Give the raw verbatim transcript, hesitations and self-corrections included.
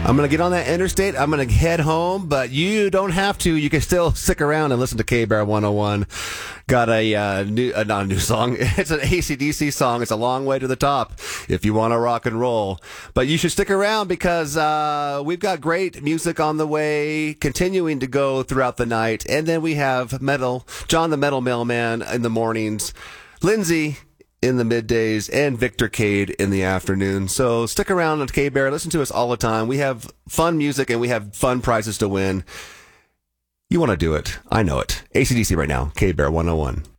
I'm going to get on that interstate. I'm going to head home, but you don't have to. You can still stick around and listen to K-Bear one oh one. Got a uh, new, uh, not a new song. It's an A C D C song. It's a long way to the top if you want to rock and roll. But you should stick around because uh, we've got great music on the way, continuing to go throughout the night. And then we have Metal, John the Metal Mailman in the mornings, Lindsay in the middays, and Victor Cade in the afternoon. So stick around on K-Bear. Listen to us all the time. We have fun music and we have fun prizes to win. You want to do it. I know it. A C D C right now. K-Bear one oh one.